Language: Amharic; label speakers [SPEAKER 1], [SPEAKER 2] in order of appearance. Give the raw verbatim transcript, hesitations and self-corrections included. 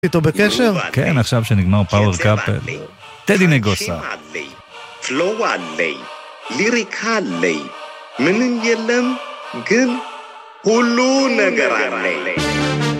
[SPEAKER 1] איתו בקשר?
[SPEAKER 2] כן, עכשיו שנגמר פאוור קאפל. טדי נגוסה.
[SPEAKER 3] ፍሎው አለኝ ሊሪክ አለኝ ምንም የለም ግን ሁሉ ነገር አለኝ